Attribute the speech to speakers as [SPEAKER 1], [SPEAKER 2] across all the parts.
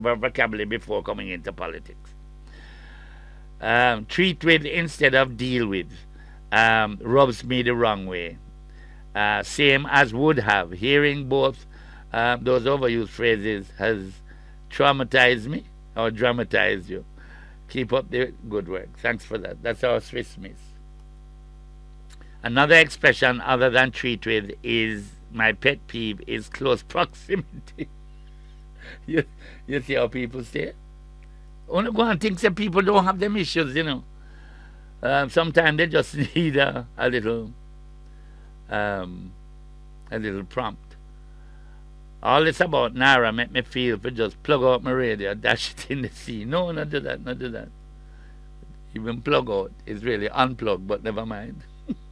[SPEAKER 1] vocabulary before coming into politics. Treat with instead of deal with rubs me the wrong way. Same as would have. Hearing both those overused phrases has traumatized me or dramatized you. Keep up the good work. Thanks for that. That's our Swiss Miss. Another expression other than treat with is my pet peeve is close proximity. you see how people say? Only go and think that people don't have them issues, you know. Sometimes they just need a little prompt. All this about Nara make me feel for just plug out my radio, dash it in the sea. No, not do that, not do that. Even plug out is really unplug, but never mind.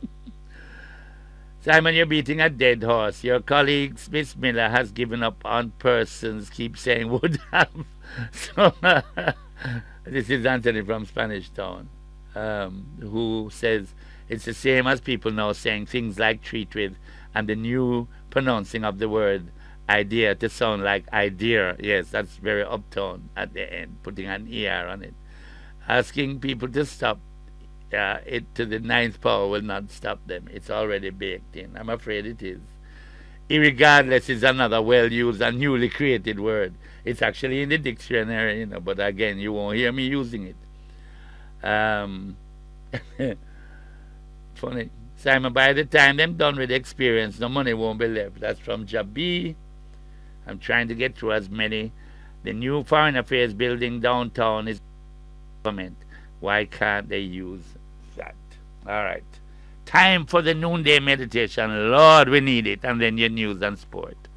[SPEAKER 1] Simon, you're beating a dead horse. Your colleague Smith Miller has given up on persons, keep saying would have. So, this is Anthony from Spanish Town, who says it's the same as people now saying things like treat with and the new pronouncing of the word idea to sound like idea. Yes, that's very uptone at the end, putting an ER on it. Asking people to stop it to the ninth power will not stop them. It's already baked in. I'm afraid it is. Irregardless is another well-used and newly created word. It's actually in the dictionary, you know, but again, you won't hear me using it. Funny. Simon, by the time them done with the experience, no money won't be left. That's from Jabi. I'm trying to get through as many. The new Foreign Affairs building downtown is government. Why can't they use that? All right. Time for the noonday meditation. Lord, we need it. And then your news and sport.